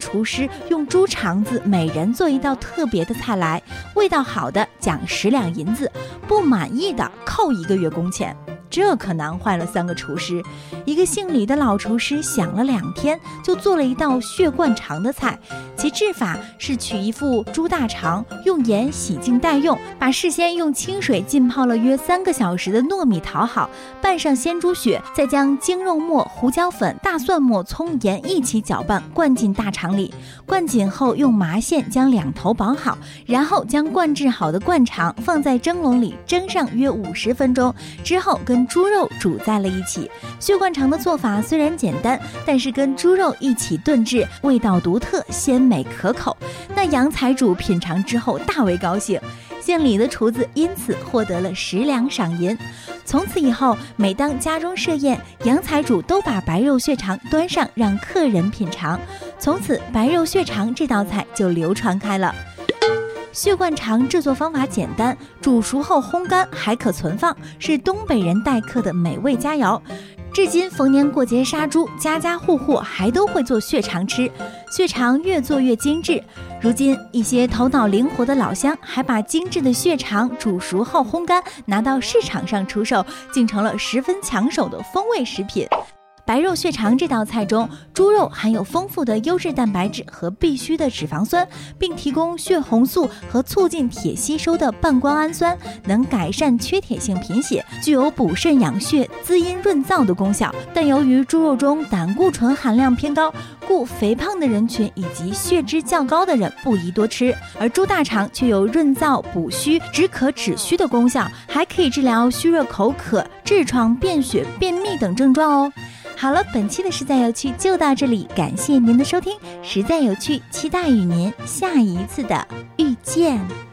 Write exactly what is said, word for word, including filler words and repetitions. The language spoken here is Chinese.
厨师用猪肠子每人做一道特别的菜来，味道好的奖十两银子，不满意的扣一个月工钱。这可难坏了三个厨师。一个姓李的老厨师想了两天，就做了一道血灌肠的菜。其制法是取一副猪大肠，用盐洗净待用，把事先用清水浸泡了约三个小时的糯米淘好，拌上鲜猪血，再将精肉末、胡椒粉、大蒜末、葱盐一起搅拌，灌进大肠里。灌紧后，用麻线将两头绑好，然后将灌制好的灌肠放在蒸笼里蒸上约五十分钟，之后跟猪肉煮在了一起。血灌肠的做法虽然简单，但是跟猪肉一起炖制，味道独特，鲜美可口。那杨财主品尝之后大为高兴，姓李的厨子因此获得了十两赏银。从此以后，每当家中设宴，杨财主都把白肉血肠端上让客人品尝，从此白肉血肠这道菜就流传开了。血灌肠制作方法简单，煮熟后烘干还可存放，是东北人待客的美味佳肴。至今逢年过节杀猪，家家户户还都会做血肠吃，血肠越做越精致。如今一些头脑灵活的老乡还把精致的血肠煮熟后烘干，拿到市场上出售，竟成了十分抢手的风味食品。白肉血肠这道菜中，猪肉含有丰富的优质蛋白质和必需的脂肪酸，并提供血红素和促进铁吸收的半胱氨酸，能改善缺铁性贫血，具有补肾养血、滋阴润燥的功效。但由于猪肉中胆固醇含量偏高，故肥胖的人群以及血脂较高的人不宜多吃。而猪大肠却有润燥、补虚、止渴止虚的功效，还可以治疗虚热口渴、痔疮、便血、便秘等症状哦。好了，本期的实在有趣就到这里，感谢您的收听。实在有趣，期待与您下一次的遇见。